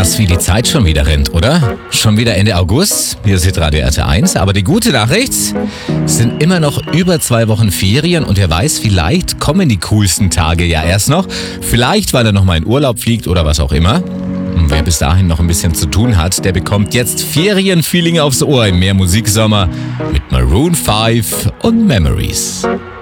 Krass, wie die Zeit schon wieder rennt, oder? Schon wieder Ende August. Hier ist Radio RT1. Aber die gute Nachricht, es sind immer noch über 2 Wochen Ferien und wer weiß, vielleicht kommen die coolsten Tage ja erst noch. Vielleicht, weil er noch mal in Urlaub fliegt oder was auch immer. Und wer bis dahin noch ein bisschen zu tun hat, der bekommt jetzt Ferienfeeling aufs Ohr im Mehr Musiksommer mit Maroon 5 und Memories.